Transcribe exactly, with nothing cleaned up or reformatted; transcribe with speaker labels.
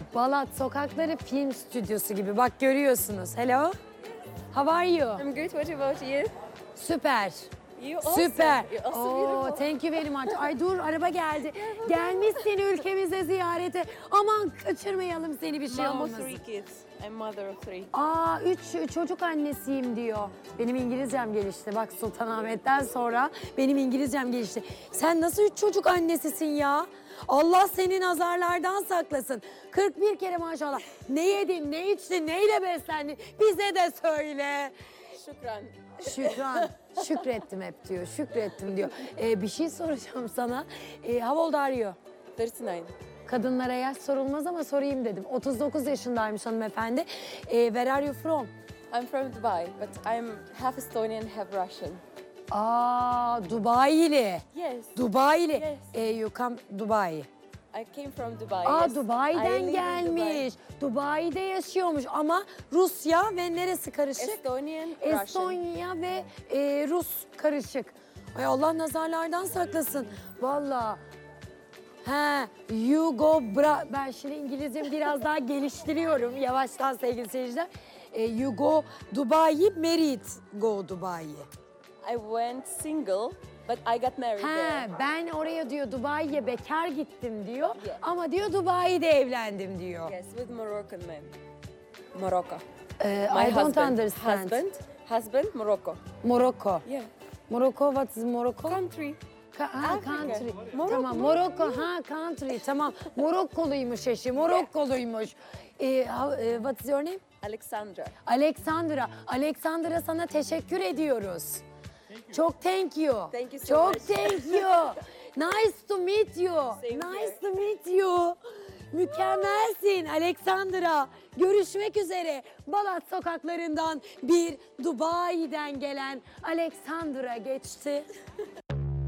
Speaker 1: Balat sokakları film stüdyosu gibi. Bak görüyorsunuz. Hello. How are you?
Speaker 2: I'm good. What about you?
Speaker 1: Süper.
Speaker 2: You also.
Speaker 1: Süper.
Speaker 2: You're also
Speaker 1: Oo,
Speaker 2: beautiful.
Speaker 1: thank you very much. Ay dur araba geldi. Gelmişsin ülkemize ziyarete. Aman kaçırmayalım seni, bir şey
Speaker 2: Mom of
Speaker 1: olmasın.
Speaker 2: three kids. I'm mother of three.
Speaker 1: Aa, üç çocuk annesiyim diyor. Benim İngilizcem gelişti. Bak Sultanahmet'ten sonra benim İngilizcem gelişti. Sen nasıl üç çocuk annesisin ya? Allah seni nazarlardan saklasın. kırk bir kere maşallah. Ne yedin, ne içtin, neyle beslendin? Bize de söyle.
Speaker 2: Şükran.
Speaker 1: Şükran, şükrettim hep diyor, şükrettim diyor. Ee, bir şey soracağım sana. Ee, how old are you?
Speaker 2: thirty-nine.
Speaker 1: Kadınlara yaş sorulmaz ama sorayım dedim. otuz dokuz yaşındaymış hanımefendi. Ee, where are you from?
Speaker 2: I'm from Dubai, but I'm half Estonian, half Russian.
Speaker 1: Aa, Dubai'li.
Speaker 2: Yes.
Speaker 1: Dubai'li.
Speaker 2: Yes.
Speaker 1: Ee, you come Dubai.
Speaker 2: I came from Dubai.
Speaker 1: Aa,
Speaker 2: yes. I
Speaker 1: Dubai'den
Speaker 2: live in
Speaker 1: gelmiş. Dubai'de yaşıyormuş ama Rusya ve neresi karışık?
Speaker 2: Dubai. Estonian, Russian.
Speaker 1: Estonya ve e, Rus karışık. Ay Allah nazarlardan saklasın. Vallahi. He, you go bra... Ben şimdi İngilizcemi biraz daha geliştiriyorum yavaştan sevgili seyirciler. E, you go Dubai, married go Dubai.
Speaker 2: I went single, but I got married
Speaker 1: He,
Speaker 2: there.
Speaker 1: ben oraya diyor Dubai'ye bekar gittim diyor.
Speaker 2: Yeah.
Speaker 1: Ama diyor Dubai'de evlendim diyor.
Speaker 2: Yes, with Moroccan man. Morocco.
Speaker 1: Ee,
Speaker 2: My
Speaker 1: I don't
Speaker 2: husband.
Speaker 1: understand.
Speaker 2: Husband, husband, Morocco.
Speaker 1: Morocco.
Speaker 2: Yeah.
Speaker 1: Morocco, what is Morocco?
Speaker 2: Country.
Speaker 1: Ka- ha,
Speaker 2: Africa.
Speaker 1: country.
Speaker 2: Morocco.
Speaker 1: Tamam, Morocco, ha country. Tamam, Morokkoluymuş eşi, Morokkoluymuş. Ee, how- e, what is your name?
Speaker 2: Alexandra.
Speaker 1: Alexandra. Alexandra sana teşekkür ediyoruz. Çok thank you.
Speaker 2: Thank you so
Speaker 1: Çok
Speaker 2: much.
Speaker 1: thank you. Nice to meet you.
Speaker 2: Same
Speaker 1: nice
Speaker 2: here.
Speaker 1: to meet you. Mükemmelsin Alexandra. Görüşmek üzere. Balat sokaklarından bir Dubai'den gelen Alexandra geçti.